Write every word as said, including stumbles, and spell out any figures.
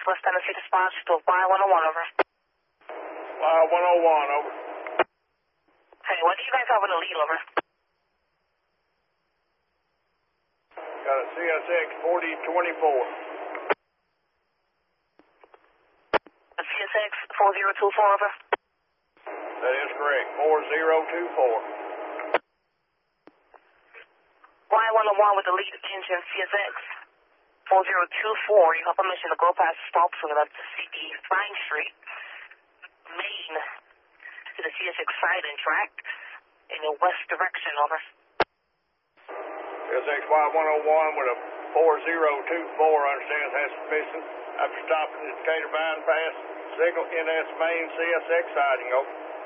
West Tennessee dispatch to Y one oh one, over. Y one oh one, over. Hey, what do you guys have in the lead, over? Got a C S X forty twenty-four. A C S X four zero two four, over. That is correct, four zero two four. Y one oh one with the lead engine C S X four zero two four. You have permission to go past stop sign up to C D Vine Street, Main, to the C S X side and track in your west direction, over. C S X Y one oh one with a four zero two four, understands has sufficient after stopping at Decatur Bypass, signal N S main C S X siding, over.